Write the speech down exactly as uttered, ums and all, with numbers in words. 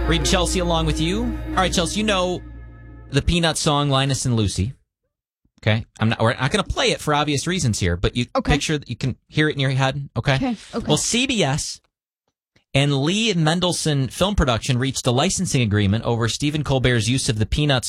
Read Chelsea along with you. All right, Chelsea, you know the Peanuts song Linus and Lucy. Okay, I'm not. We're not going to play it for obvious reasons here, but you okay. picture that you can hear it in your head. Okay. Okay. Okay. Well, C B S and Lee Mendelson Film Production reached a licensing agreement over Stephen Colbert's use of the Peanuts